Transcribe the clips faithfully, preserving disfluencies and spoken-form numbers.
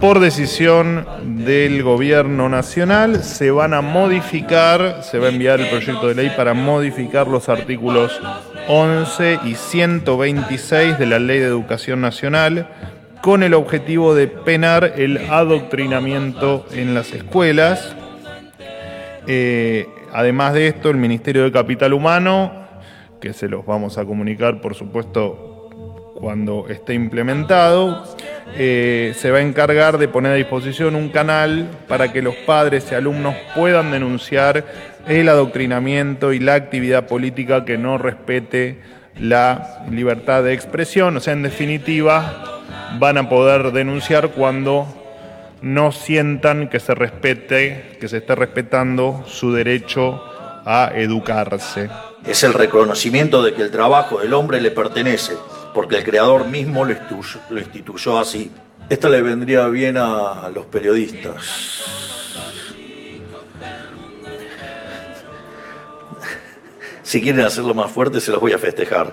por decisión del gobierno nacional, se van a modificar, se va a enviar el proyecto de ley para modificar los artículos once y ciento veintiséis de la Ley de Educación Nacional, con el objetivo de penar el adoctrinamiento en las escuelas. Eh, además de esto, el Ministerio de Capital Humano, que se los vamos a comunicar, por supuesto, cuando esté implementado, eh, se va a encargar de poner a disposición un canal para que los padres y alumnos puedan denunciar el adoctrinamiento y la actividad política que no respete la libertad de expresión. O sea, en definitiva, van a poder denunciar cuando no sientan que se respete, que se esté respetando su derecho a educarse. Es el reconocimiento de que el trabajo del hombre le pertenece, porque el creador mismo lo instituyó, lo instituyó así. Esto le vendría bien a los periodistas. Si quieren hacerlo más fuerte, se los voy a festejar.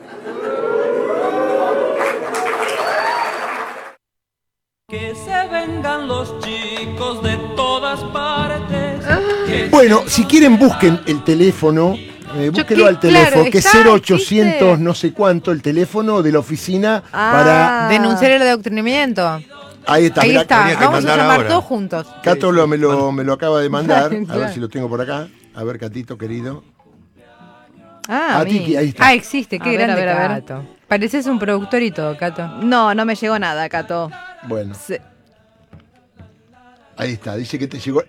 Que se vengan los chicos de todas partes. Bueno, si quieren busquen el teléfono, eh, búsquenlo al teléfono, claro, que es cero ochocientos existe. No sé cuánto, el teléfono de la oficina ah, para... denunciar el adoctrinamiento. Ahí está. Ahí mirá, está, vamos a llamar ahora. todos juntos. Cato lo, me, lo, me lo acaba de mandar, a ver si lo tengo por acá. A ver, Catito, querido. Ah, ah, Tiki, ahí está. Ah, existe, qué a grande, ver, a ver, a ver. Cato. Pareces un productor y todo, Cato. No, no me llegó nada, Cato. Bueno. Se... Ahí está, dice que te llegó...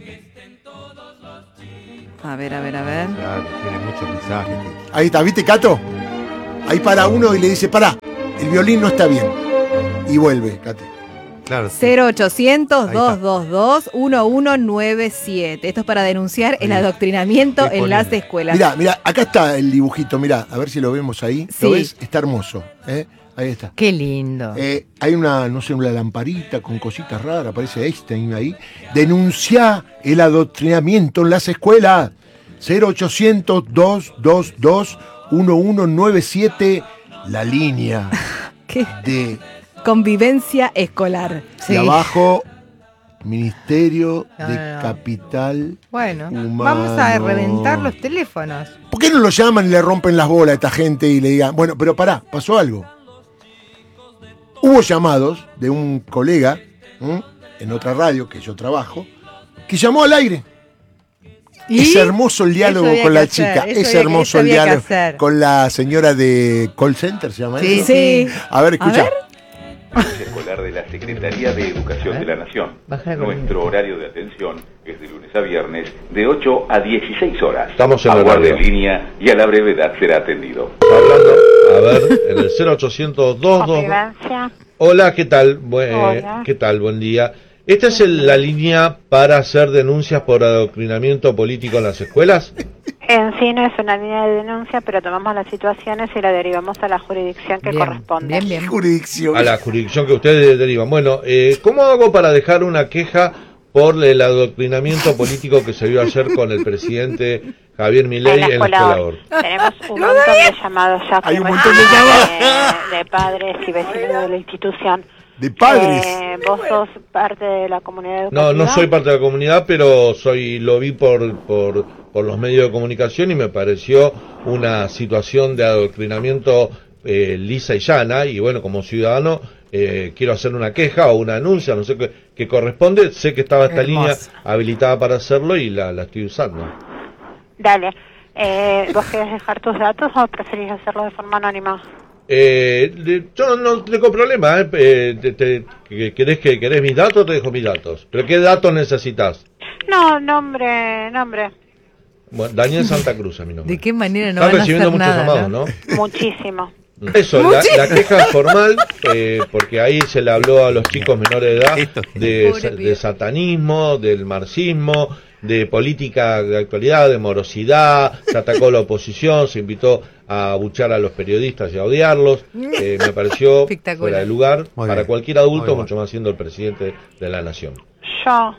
A ver, a ver, a ver. Claro, tiene muchos mensajes. Ahí está, ¿viste, Cato? Ahí para uno y le dice, pará, el violín no está bien. Y vuelve, Cato. Claro. cero ochocientos, dos dos dos, uno uno nueve siete. Esto es para denunciar el adoctrinamiento en las escuelas. Mirá, mirá, acá está el dibujito, mirá, a ver si lo vemos ahí. Sí. ¿Lo ves? Está hermoso, ¿eh? Ahí está. Qué lindo. Eh, hay una, no sé, una lamparita con cositas raras, aparece Einstein ahí. Denuncia el adoctrinamiento en las escuelas. cero ochocientos, dos dos dos, uno uno nueve siete, la línea ¿Qué? de... Convivencia escolar. Sí. Y abajo, Ministerio no, de no, no. Capital Bueno, Humano. Vamos a reventar los teléfonos. ¿Por qué no lo llaman y le rompen las bolas a esta gente y le digan, bueno, pero pará, pasó algo? Hubo llamados de un colega, ¿m? en otra radio que yo trabajo, que llamó al aire. ¿Y? Es hermoso el diálogo con la hacer, chica, es había, hermoso el diálogo hacer. con la señora de call center, ¿se llama sí, eso? Sí, A ver, escucha. A ver. Escolar de la Secretaría de Educación de la Nación. Nuestro horario de atención es de lunes a viernes de ocho a dieciséis horas. Estamos en Aguarde horario. en línea y a la brevedad será atendido. Hablando, a ver, en el cero ochocientos, dos dos dos. Hola, ¿qué tal? Bu- Hola. ¿Qué tal? Buen día. ¿Esta es el- la línea para hacer denuncias por adoctrinamiento político en las escuelas? En sí no es una línea de denuncia, pero tomamos las situaciones y la derivamos a la jurisdicción que bien, corresponde. Bien, bien. Jurisdicción. A la jurisdicción que ustedes derivan. Bueno, eh, ¿cómo hago para dejar una queja por el adoctrinamiento político que se vio ayer con el presidente Javier Milei en la escuela Or? Tenemos un montón de llamados ya Hay un que montón de llamados de, de padres y vecinos de la institución. De padres. Eh, ¿Vos sos parte de la comunidad educativa? No, no soy parte de la comunidad, pero soy lo vi por, por, por los medios de comunicación y me pareció una situación de adoctrinamiento eh, lisa y llana. Y bueno, como ciudadano eh, quiero hacer una queja o una denuncia, no sé qué, qué corresponde. Sé que estaba esta Hermoso. línea habilitada para hacerlo y la, la estoy usando. Dale. Eh, ¿Vos querés dejar tus datos o preferís hacerlo de forma anónima? Eh, de- yo no, no tengo problema, ¿eh? Eh, te, te- que- ¿querés, que, ¿Querés mis datos? Te dejo mis datos. ¿Pero qué datos necesitas? No, nombre, nombre. Bueno, Daniel Santa Cruz, a mi nombre. ¿De qué manera no Están van a recibiendo hacer muchos nada, llamados, ¿no? ¿no? Muchísimo. Eso, la, la queja formal, eh, porque ahí se le habló a los chicos menores de edad de, Pobre de pibe. satanismo, del marxismo, de política de actualidad, de morosidad, se atacó a la oposición, se invitó a abuchar a los periodistas y a odiarlos. Eh, me pareció Espectacular. fuera de lugar Muy para bien. cualquier adulto, Muy bueno. mucho más siendo el presidente de la nación. Yo.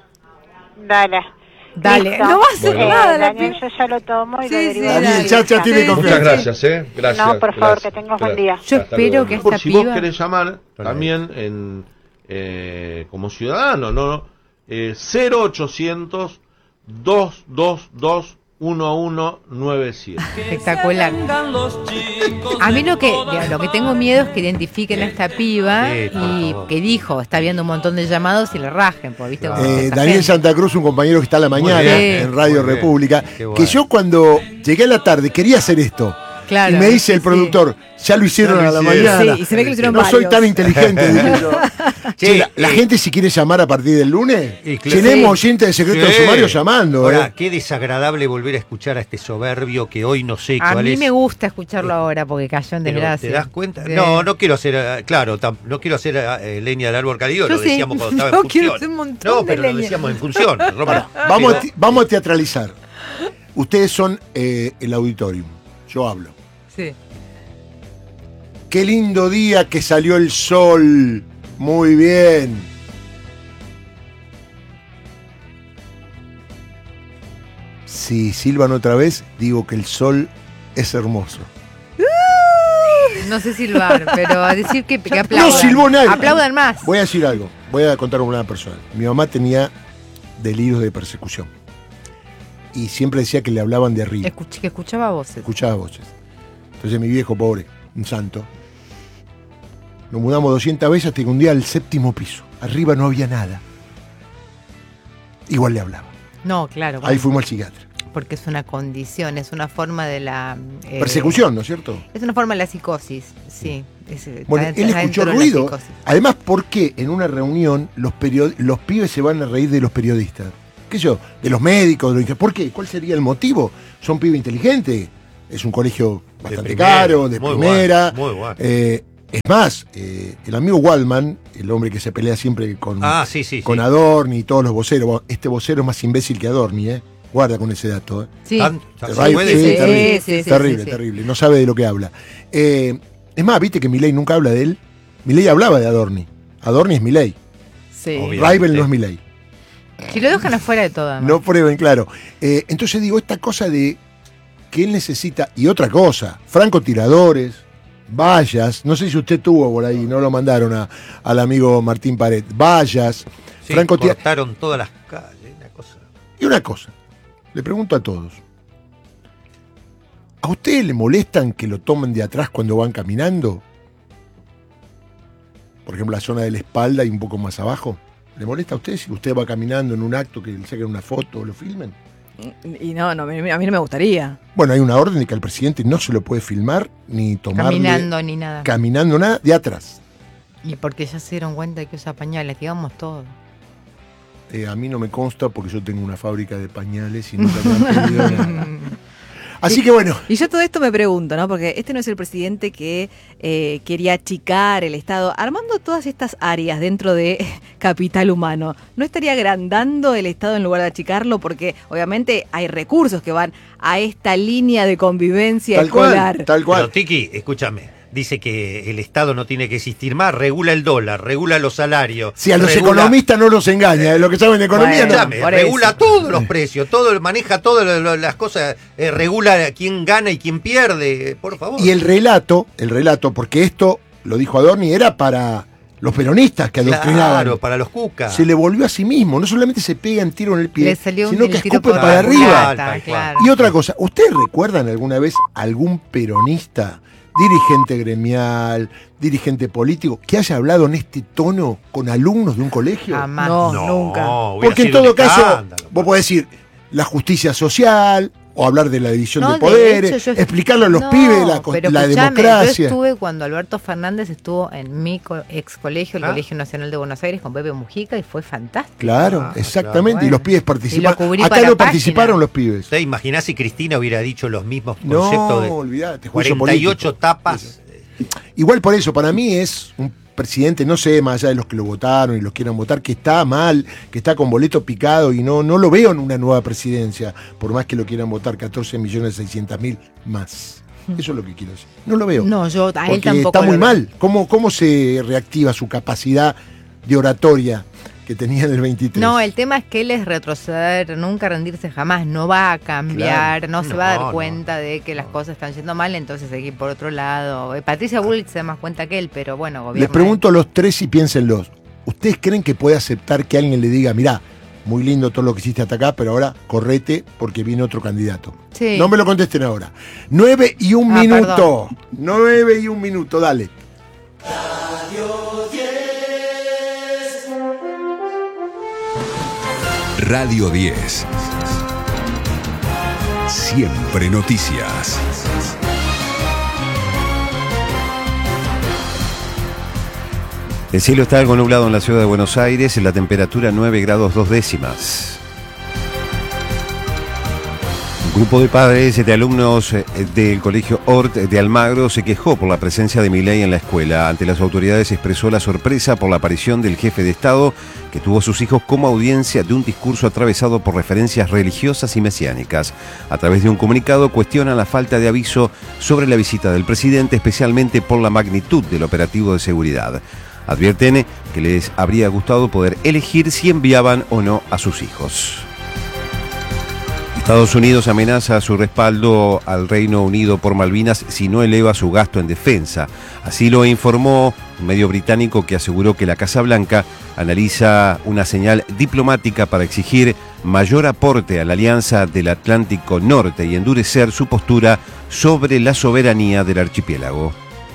Dale. Dale, Listo. no va a hacer Bueno. nada. Eh, la Daniel, piba. yo ya lo tomo y Sí, lo sí, derivo. dale. a la Daniel, ya- ya jurisdicción. tiene Sí, confianza. Muchas gracias, ¿eh? Gracias. No, por favor, gracias, que tengas buen gracias. día. Yo Hasta espero luego. que Por esta si vos piba- querés llamar, Perdón. también en, eh, como ciudadano, ¿no? Eh, cero ochocientos, dos dos dos, uno uno nueve siete. Espectacular. A mí lo que lo que tengo miedo es que identifiquen a esta piba Sí, por y favor. que dijo, está viendo un montón de llamados y le rajen, porque viste cómo es Eh, esa Daniel gente. Santa Cruz, un compañero que está a la mañana bien, en Radio muy bien. República, Qué que bueno. yo cuando llegué a la tarde quería hacer esto. Claro, y me dice el sí, productor, ya lo hicieron Ya lo a la hicieron. mañana. Sí, y se ve que lo hicieron No soy varios. tan inteligente, dije yo. Sí, Che, la, la eh, gente si quiere llamar a partir del lunes, Y claro. tenemos Sí. oyentes de secreto de Sí. sumario llamando. Ahora, ¿eh? qué desagradable volver a escuchar a este soberbio que hoy no sé A cuál mí es. me gusta escucharlo ahora porque cayó en Pero, desgracia. ¿te das cuenta? Sí. No, no quiero hacer, eh, claro, tam- no quiero hacer eh, leña del árbol caído, Yo lo sí. decíamos cuando estaba No, en quiero función. hacer un montón No, de pero lo leña. decíamos en función. Roma. Vamos, Pero- a, ti- vamos a teatralizar. Ustedes son eh, el auditorium. Yo hablo. Sí. Qué lindo día que salió el sol. Muy bien. Si silban otra vez, digo que el sol es hermoso. No sé silbar, pero a decir que, que aplaudan. No silbó nadie. Aplaudan más. Voy a decir algo. Voy a contar una persona. Mi mamá tenía delirios de persecución. Y siempre decía que le hablaban de arriba. Escuch- que escuchaba voces. Escuchaba voces. Entonces mi viejo, pobre, un santo, nos mudamos doscientas veces hasta que un día al séptimo piso. Arriba no había nada. Igual le hablaba. No, claro. Ahí bueno, fuimos al psiquiatra. porque es una condición, es una forma de la... eh, Persecución, ¿no es cierto? Es una forma de la psicosis, sí. Es, eh, Bueno, está él dentro escuchó de la ruido. psicosis. Además, ¿por qué en una reunión los, period- los pibes se van a reír de los periodistas? ¿Qué sé yo? De los médicos, de los... ¿Por qué? ¿Cuál sería el motivo? Son pibes inteligentes. Es un colegio bastante primera, caro, de muy primera. bueno, muy bueno. Eh, es más, eh, el amigo Waldman, el hombre que se pelea siempre con, Ah, sí, sí, con sí. Adorni y todos los voceros. Bueno, este vocero es más imbécil que Adorni, ¿eh? Guarda con ese dato, ¿eh? Sí. Tan- tan- Terrible, puede sí, ser. terrible, sí, sí, terrible, sí, sí. terrible. No sabe de lo que habla. Eh, es más, viste que Milei nunca habla de él. Milei hablaba de Adorni. Adorni es Milei. Sí. Obvio. Raibel no es Milei. Si lo dejan afuera de todo. No prueben, claro. Eh, entonces digo, esta cosa de que él necesita, y otra cosa, francotiradores, vallas, no sé si usted tuvo por ahí, no lo mandaron a- al amigo Martín Pared, vallas, Sí, francotira- cortaron todas las calles, una cosa. Y una cosa, le pregunto a todos, ¿a ustedes le molestan que lo tomen de atrás cuando van caminando? Por ejemplo, la zona de la espalda y un poco más abajo. ¿Le molesta a usted si usted va caminando en un acto que le saquen una foto o lo filmen? Y no, no, a mí no me gustaría. Bueno, hay una orden de que al presidente no se lo puede filmar ni tomar Caminando ni nada. caminando nada de atrás. Y porque ya se dieron cuenta que usa pañales, digamos todo. Eh, a mí no me consta porque yo tengo una fábrica de pañales y nunca me han pedido nada. Así que bueno, Y yo todo esto me pregunto, ¿no? Porque este no es el presidente que eh, quería achicar el Estado. Armando todas estas áreas dentro de capital humano, ¿no estaría agrandando el Estado en lugar de achicarlo? Porque obviamente hay recursos que van a esta línea de convivencia tal escolar. cual, tal cual. Pero Tiki, escúchame, dice que el Estado no tiene que existir más, regula el dólar, regula los salarios. Si a los regula- economistas no los engaña, de lo que saben de economía, Bueno, no. Escúchame, por regula eso. todos los precios, todo, maneja todas las cosas, eh, regula quién gana y quién pierde, por favor. Y el relato, el relato, porque esto, lo dijo Adorni, era para los peronistas que adoctrinaban. Claro, para los cucas. Se le volvió a sí mismo, no solamente se pega en tiro en el pie, Le salió un sino que el tiro escupe por para la arriba. culata, Tal cual. claro. Y otra cosa, ¿ustedes recuerdan alguna vez algún peronista, dirigente gremial, dirigente político, que haya hablado en este tono con alumnos de un colegio? Jamás. No, No, nunca. hubiera Porque en sido un todo caso, escándalo. vos podés decir la justicia social, o hablar de la división No, de poderes, hecho, yo- explicarle a los No, pibes la, co- pero la escuchame, democracia. Yo estuve cuando Alberto Fernández estuvo en mi co- ex colegio, el Ah. Colegio Nacional de Buenos Aires, con Pepe Mujica, y fue fantástico. Claro, Ah, exactamente. claro. Y los pibes Y participaron. lo cubrí Acá para no página. participaron los pibes. ¿Te imaginás si Cristina hubiera dicho los mismos No, conceptos de olvidate, juicio cuarenta y ocho político. tapas? Igual por eso, para mí es un presidente, no sé, más allá de los que lo votaron y los quieran votar, que está mal, que está con boleto picado y no, no lo veo en una nueva presidencia, por más que lo quieran votar catorce millones seiscientos mil más. Eso es lo que quiero decir. No lo veo. No, yo a él Porque tampoco. está muy lo veo. mal. ¿Cómo, ¿Cómo se reactiva su capacidad de oratoria que tenía en el veintitrés? No, el tema es que él es retroceder, nunca rendirse jamás, no va a cambiar, no se No, va a dar no. cuenta de que las cosas están yendo mal, entonces hay que ir por otro lado. Eh, Patricia Bullrich se da más cuenta que él, pero bueno, gobierna. Les pregunto a los tres y piénsenlos. ¿Ustedes creen que puede aceptar que alguien le diga, mirá, muy lindo todo lo que hiciste hasta acá, pero ahora correte porque viene otro candidato? Sí. No me lo contesten ahora. Nueve y un Ah, minuto. perdón. Nueve y un minuto, dale. Radio diez. Siempre noticias. El cielo está algo nublado en la ciudad de Buenos Aires, la temperatura nueve grados dos décimas. Un grupo de padres de alumnos del colegio Hort de Almagro se quejó por la presencia de Milei en la escuela. Ante las autoridades expresó la sorpresa por la aparición del jefe de Estado, que tuvo a sus hijos como audiencia de un discurso atravesado por referencias religiosas y mesiánicas. A través de un comunicado cuestionan la falta de aviso sobre la visita del presidente, especialmente por la magnitud del operativo de seguridad. Advierten que les habría gustado poder elegir si enviaban o no a sus hijos. Estados Unidos amenaza su respaldo al Reino Unido por Malvinas si no eleva su gasto en defensa. Así lo informó un medio británico que aseguró que la Casa Blanca analiza una señal diplomática para exigir mayor aporte a la Alianza del Atlántico Norte y endurecer su postura sobre la soberanía del archipiélago.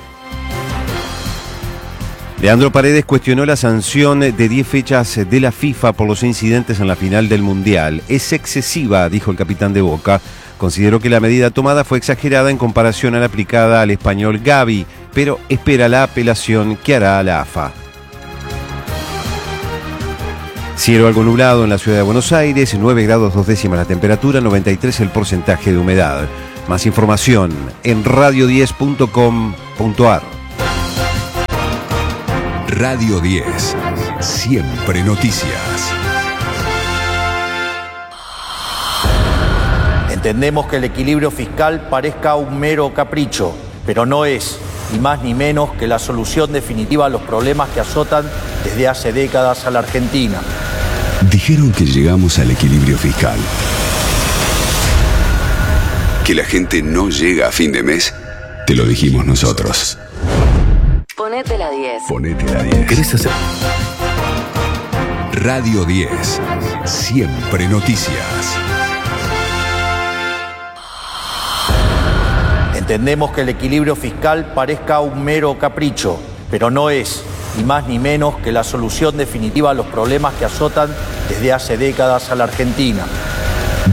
Leandro Paredes cuestionó la sanción de diez fechas de la FIFA por los incidentes en la final del Mundial. Es excesiva, dijo el capitán de Boca. Consideró que la medida tomada fue exagerada en comparación a la aplicada al español Gavi, pero espera la apelación que hará la A F A. Cielo algo nublado en la ciudad de Buenos Aires, nueve grados dos décimas la temperatura, noventa y tres el porcentaje de humedad. Más información en radio diez punto com punto a r. Radio diez. Siempre noticias. Entendemos que el equilibrio fiscal parezca un mero capricho, pero no es, ni más ni menos, que la solución definitiva a los problemas que azotan desde hace décadas a la Argentina. Dijeron que llegamos al equilibrio fiscal. Que la gente no llega a fin de mes, te lo dijimos nosotros. Ponete la diez. Ponete la diez. ¿Querés hacer? Radio diez. Siempre noticias. Entendemos que el equilibrio fiscal parezca un mero capricho, pero no es, ni más ni menos, que la solución definitiva a los problemas que azotan desde hace décadas a la Argentina.